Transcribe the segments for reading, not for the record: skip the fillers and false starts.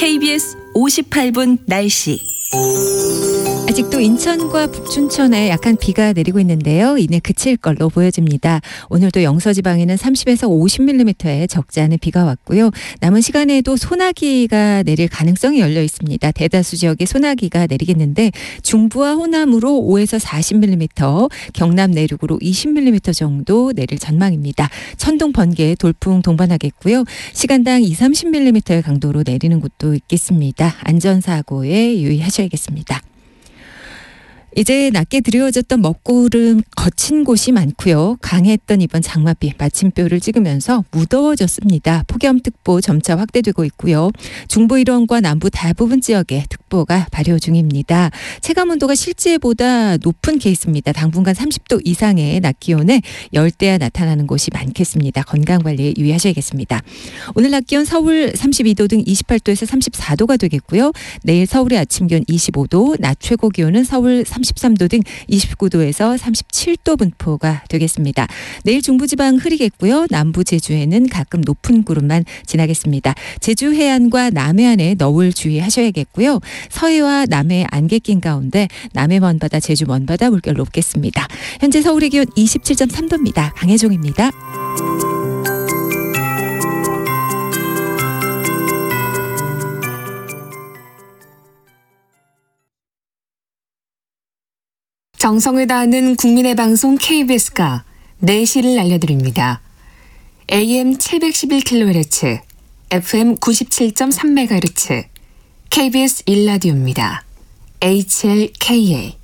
KBS 58분 날씨. 아직도 인천과 북춘천에 약간 비가 내리고 있는데요. 이내 그칠 걸로 보여집니다. 오늘도 영서지방에는 30에서 50mm의 적지 않은 비가 왔고요. 남은 시간에도 소나기가 내릴 가능성이 열려 있습니다. 대다수 지역에 소나기가 내리겠는데 중부와 호남으로 5에서 40mm, 경남 내륙으로 20mm 정도 내릴 전망입니다. 천둥, 번개, 돌풍 동반하겠고요. 시간당 20, 30mm의 강도로 내리는 곳도 있겠습니다. 안전사고에 유의하셔야겠습니다. 이제 낮게 드리워졌던 먹구름 거친 곳이 많고요. 강했던 이번 장맛비 마침표를 찍으면서 무더워졌습니다. 폭염특보 점차 확대되고 있고요. 중부 일원과 남부 대부분 지역에 특보가 발효 중입니다. 체감온도가 실제보다 높은 케이스입니다. 당분간 30도 이상의 낮 기온에 열대야 나타나는 곳이 많겠습니다. 건강관리에 유의하셔야겠습니다. 오늘 낮 기온 서울 32도 등 28도에서 34도가 되겠고요. 내일 서울의 아침 기온 25도, 낮 최고 기온은 서울 33도 등 29도에서 37도 분포가 되겠습니다. 내일 중부지방 흐리겠고요. 남부 제주에는 가끔 높은 구름만 지나겠습니다. 제주 해안과 남해안에 너울 주의하셔야겠고요. 서해와 남해 안개 낀 가운데 남해 먼바다, 제주 먼바다 물결 높겠습니다. 현재 서울의 기온 27.3도입니다. 강혜종입니다. 정성을 다하는 국민의 방송 KBS가 4시를 알려드립니다. AM 711kHz, FM 97.3MHz, KBS 1라디오입니다. HLKA.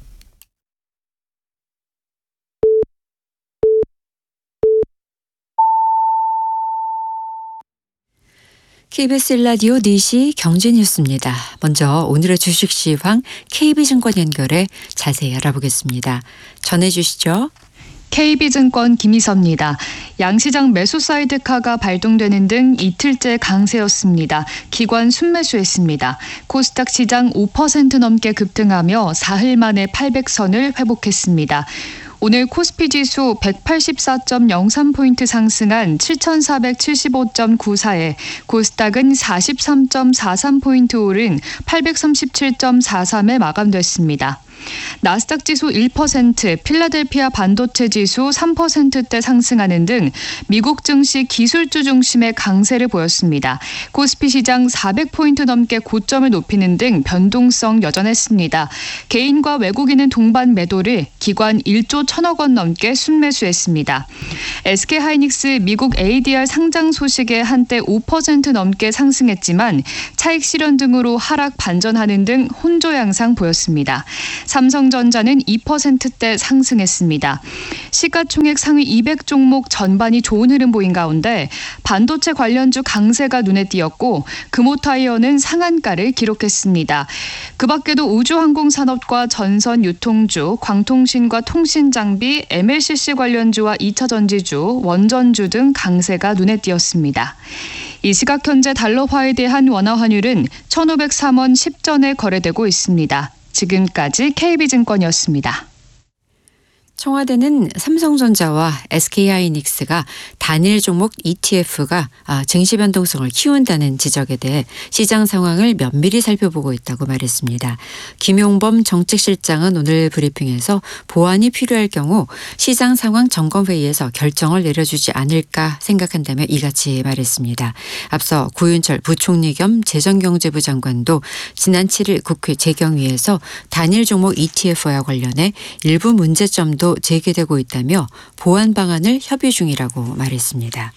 KBS 1라디오 4시 경제뉴스입니다. 먼저 오늘의 주식 시황 KB증권 연결해 자세히 알아보겠습니다. 전해주시죠. KB증권 김희섭입니다. 양시장 매수 사이드카가 발동되는 등 이틀째 강세였습니다. 기관 순매수했습니다. 코스닥 시장 5% 넘게 급등하며 사흘 만에 800선을 회복했습니다. 오늘 코스피 지수 184.03포인트 상승한 7,475.94에 코스닥은 43.43포인트 오른 837.43에 마감됐습니다. 나스닥 지수 1%, 필라델피아 반도체 지수 3%대 상승하는 등 미국 증시 기술주 중심의 강세를 보였습니다. 코스피 시장 400포인트 넘게 고점을 높이는 등 변동성 여전했습니다. 개인과 외국인은 동반 매도를 기관 1조 1천억 원 넘게 순매수했습니다. SK하이닉스 미국 ADR 상장 소식에 한때 5% 넘게 상승했지만 차익 실현 등으로 하락 반전하는 등 혼조 양상 보였습니다. 삼성전자는 2%대 상승했습니다. 시가총액 상위 200 종목 전반이 좋은 흐름 보인 가운데 반도체 관련주 강세가 눈에 띄었고 금호타이어는 상한가를 기록했습니다. 그 밖에도 우주항공산업과 전선 유통주, 광통신과 통신장비, MLCC 관련주와 2차전지주, 원전주 등 강세가 눈에 띄었습니다. 이 시각 현재 달러화에 대한 원화 환율은 1,503원 10전에 거래되고 있습니다. 지금까지 KB증권이었습니다. 청와대는 삼성전자와 SK하이닉스가 단일 종목 ETF가 증시 변동성을 키운다는 지적에 대해 시장 상황을 면밀히 살펴보고 있다고 말했습니다. 김용범 정책실장은 오늘 브리핑에서 보완이 필요할 경우 시장 상황 점검회의에서 결정을 내려주지 않을까 생각한다며 이같이 말했습니다. 앞서 구윤철 부총리 겸 재정경제부 장관도 지난 7일 국회 재경위에서 단일 종목 ETF와 관련해 일부 문제점도 제기되고 있다며 보완 방안을 협의 중이라고 말했습니다.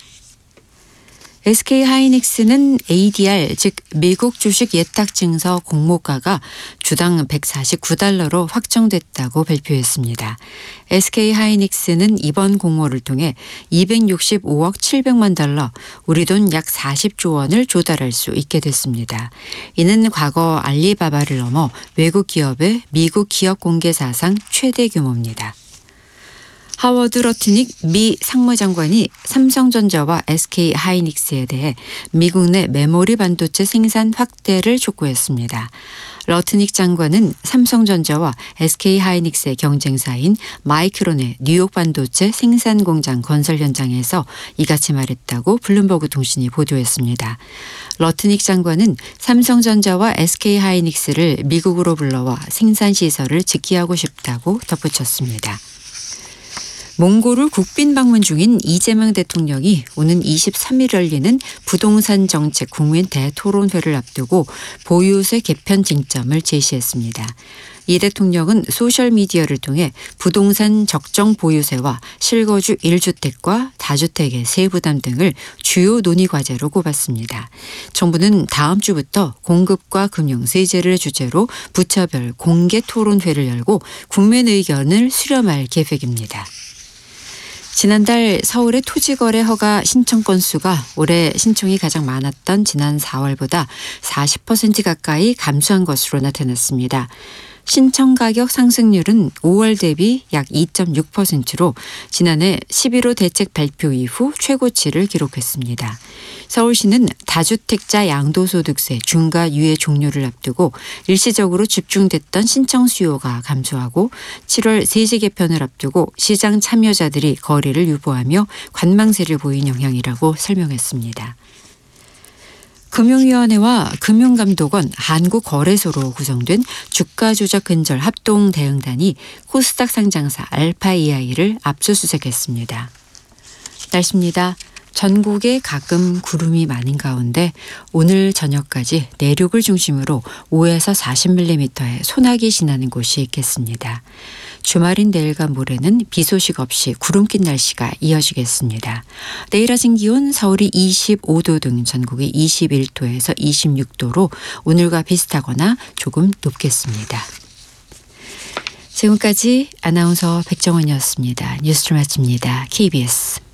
SK하이닉스는 ADR 즉 미국 주식 예탁 증서 공모가가 주당 149달러로 확정됐다고 발표했습니다. SK하이닉스는 이번 공모를 통해 265억 700만 달러, 우리 돈 약 40조 원을 조달할 수 있게 됐습니다. 이는 과거 알리바바를 넘어 외국 기업의 미국 기업 공개 사상 최대 규모입니다. 하워드 러트닉 미 상무장관이 삼성전자와 SK 하이닉스에 대해 미국 내 메모리 반도체 생산 확대를 촉구했습니다. 러트닉 장관은 삼성전자와 SK 하이닉스의 경쟁사인 마이크론의 뉴욕 반도체 생산 공장 건설 현장에서 이같이 말했다고 블룸버그 통신이 보도했습니다. 러트닉 장관은 삼성전자와 SK 하이닉스를 미국으로 불러와 생산 시설을 직기하고 싶다고 덧붙였습니다. 몽골을 국빈 방문 중인 이재명 대통령이 오는 23일 열리는 부동산 정책 국민 대토론회를 앞두고 보유세 개편 쟁점을 제시했습니다. 이 대통령은 소셜미디어를 통해 부동산 적정 보유세와 실거주 1주택과 다주택의 세부담 등을 주요 논의 과제로 꼽았습니다. 정부는 다음 주부터 공급과 금융, 세제를 주제로 부처별 공개 토론회를 열고 국민 의견을 수렴할 계획입니다. 지난달 서울의 토지거래 허가 신청 건수가 올해 신청이 가장 많았던 지난 4월보다 40% 가까이 감소한 것으로 나타났습니다. 신청 가격 상승률은 5월 대비 약 2.6%로 지난해 11호 대책 발표 이후 최고치를 기록했습니다. 서울시는 다주택자 양도소득세 중과 유예 종료를 앞두고 일시적으로 집중됐던 신청 수요가 감소하고 7월 세제 개편을 앞두고 시장 참여자들이 거래를 유보하며 관망세를 보인 영향이라고 설명했습니다. 금융위원회와 금융감독원 한국거래소로 구성된 주가조작 근절 합동대응단이 코스닥 상장사 알파EI를 압수수색했습니다. 날씨입니다. 전국에 가끔 구름이 많은 가운데 오늘 저녁까지 내륙을 중심으로 5에서 40mm의 소나기 지나는 곳이 있겠습니다. 주말인 내일과 모레는 비 소식 없이 구름 낀 날씨가 이어지겠습니다. 내일 아침 기온 서울이 25도 등 전국이 21도에서 26도로 오늘과 비슷하거나 조금 높겠습니다. 지금까지 아나운서 백정원이었습니다. 뉴스를 마칩니다. KBS